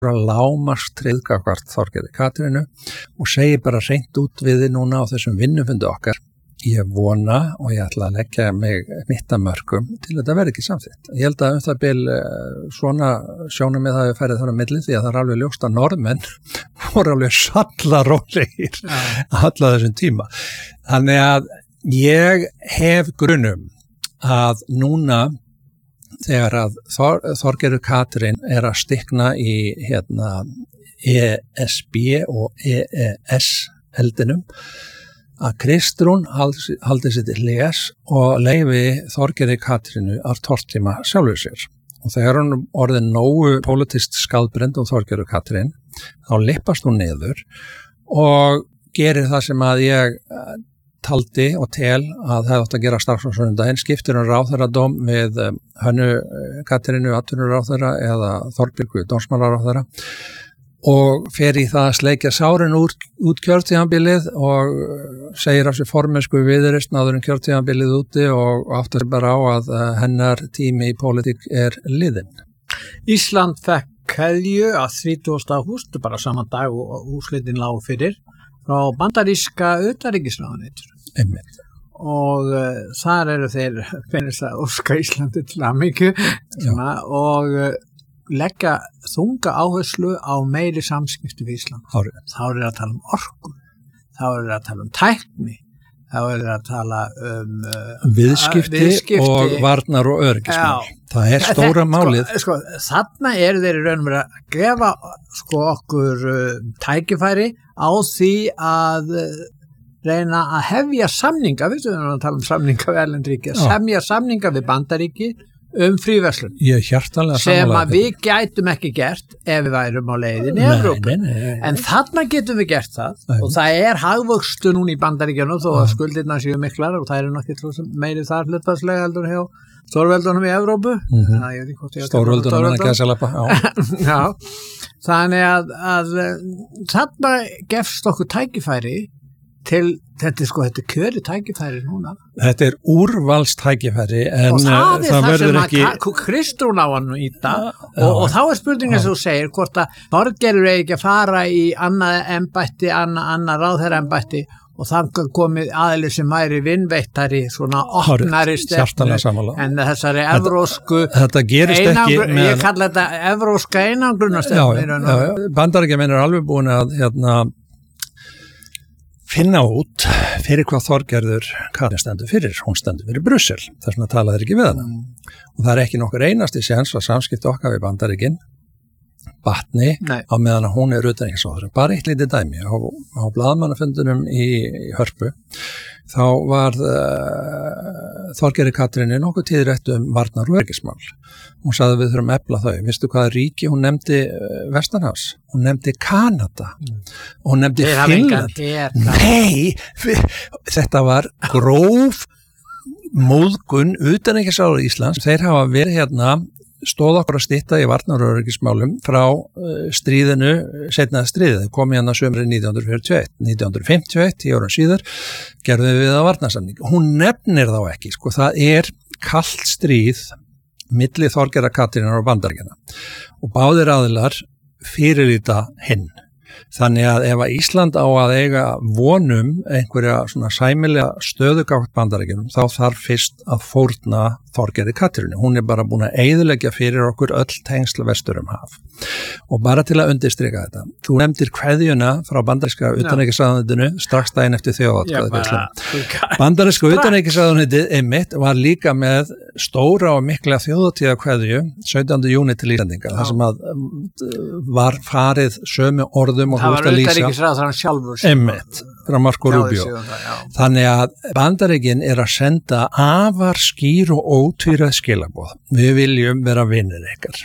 lágmarkstrið gagnvart Þorgerði Katrínu og segi bara hreint út við þið núna á þessum vinnufundi okkar. Ég vona og ég ætla að leggja mig mitt að mörkum til þetta verði ekki samþykkt. Ég held að það bil svona sjónarmið hafi farið þar á milli því að það er alveg ljóst að Norðmenn voru alveg sallarólegir alla þessum tíma. Þannig að ég hef grunum að núna þegar að Þorgerður Katrín er að stikna í ESB og EES eldinum að Kristrún haldi sér til hlés og leyfi Þorgerði Katrínu að tortíma sjálfur sér. Og þegar hún orðin nógu pólitískt skadbrennd Þorgerður Katrín, þá lippast hún niður og gerir það sem að ég taldi og tel að það átt að gera strax á sunnudaginn, skiptir hún ráðherradóm við Hönnu Katrínu atvinnuráðherra eða Þorbjörgu dómsmálaráðherra og fer í það að sleikja sárin út kjörtíðanbilið og segir af sér formennsku viðreisn áður en kjörtíðanbilið úti og áttar sig bara á að hennar tími í pólitík er liðinn. Ísland fekk kveðju að 30. ágúst, bara saman dag og úrslitin lágu fyrir, frá bandaríska utanríkisráðuneytinu. Einmitt. Og þar eru þeir finnst að óska Íslandi til hamingju og leggja þunga áherslu á meiri samskipti við Ísland. Þá er að tala orku, þá er að tala tækni, þá er að tala viðskipti og varnar og öryggismál. Það er stóra málið. Þarna eru þeir í raun og veru að gefa okkur tækifæri á því að reyna að hefja samninga, við erum að tala samninga við erlend ríki, semja samninga við Bandaríki fríverslun sem að við gætum ekki gert ef við værum á leiðin í Evrópu. En þarna getum við gert það og það er hagvöxtur núna í Bandaríkjunum þó að skuldirnar séu miklar og það eru nokkið meiri þar hlutfallslega heldur hjá stórveldunum í Evrópu. Stórveldunum að gæsalappa. Já. Þannig að þarna gefst okkur tækifæri til þetta er kjöri tækifæri núna. Þetta er úrvalstækifæri en og það verður ekki Kristrún á hann í það og þá er spurningin sem þú segir hvort að Þorgerður ekki að fara í annað embætti, annað ráðherraembætti og það komið aðili sem væri vinnveittari svona opnari stefnu en þessari evrósku þetta gerist ekki með ég kalla þetta evróska einangrunarstefnu. Bandaríkjamenn er alveg búin að finna út fyrir hvað Þorgerður Katrín stendur fyrir. Hún stendur fyrir Brussel, þess vegna tala þeir ekki við hana. Og það er ekki nokkur einasti séns að samskipti okkar við Bandaríkin batni á meðan að hún er utanríkisráðherra. Bara eitt lítið dæmi. Á blaðamannafundunum í Hörpu þá var Þorgerður Katrín nokkuð tíðrætt varnar og öryggismál. Hún sagði við þurfum að efla þau. Vistu hvaða ríki hún nefndi Vestanhafs? Hún nefndi Kanada. Hún nefndi Finnland. Nei, þetta var gróf móðgun utanríkisráðherra Íslands. Þeir hafa verið stóð okkur að stytta í varnar- og öryggismálum frá stríðinu, seinna stríðið, kom hérna sömri 1941. 1951, 10 árum síðar, gerðum við að varnarsamning. Hún nefnir þá ekki, það er kalt stríð milli Þorgerðar Katrínar og Bandaríkjanna og báðir aðilar fyrirlíta hinn. Þannig að ef að Ísland á að eiga vonum einhverja svona sæmilega stöðugátt Bandaríkjunum þá þarf fyrst að fórna Þorgerði Katrínu. Hún er bara búin að eyðileggja fyrir okkur öll tengsl vestur haf. Og bara til að undirstrika þetta. Þú nefndir kveðjuna frá bandaríska utanríkisráðuneytinu strax daginn eftir þjóðatkvæðagreiðsluna. Bandaríska utanríkisráðuneytið einmitt var líka með stóra og mikla þjóðatíðakveðju 17. júní til Íslendinga. Það sem að var farið sömu orðum og húst að lýsa. Það var utanríkisráðherrann sjálfur. Einmitt, frá Marco Rubio. Þannig að Bandaríkin er að senda afar skýr og ótvíræð skilaboð. Við viljum vera vinir ykkar.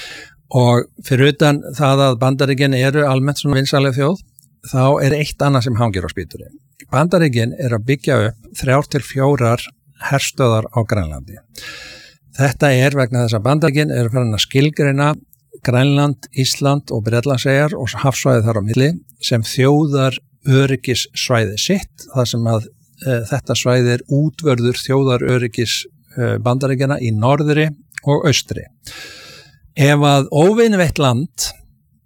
Og fyrir utan það að Bandaríkin eru almennt svona vinsaleg þjóð, þá er eitt annað sem hangir á spýtunni. Bandaríkin er að byggja upp 3 til 4 herstöðar á Grænlandi. Þetta er vegna þess að Bandaríkin eru farin að skilgreina Grænland, Ísland og Bretlandseyjar og hafsvæði þar á milli sem þjóðar öryggissvæði sitt, þar sem að þetta svæði er útvörður þjóðar öryggis Bandaríkjanna í norðri og austri. Ef að óvinveitt land